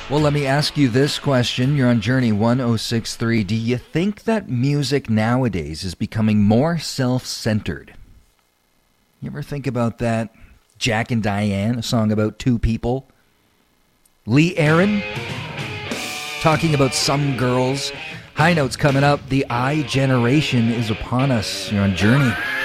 Well, let me ask you this question. You're on Journey 1063. Do you think that music nowadays is becoming more self-centered? You ever think about that? Jack and Diane, a song about two people. Lee Aaron, talking about some girls. High Notes coming up. The I generation is upon us. You're on Journey.